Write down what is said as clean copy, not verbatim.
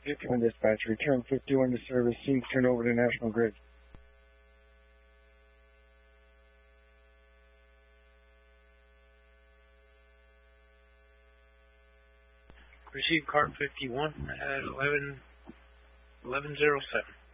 51 dispatch, return 51 to service, scenes turned over to National Grid. Receive cart 51 at 11:07.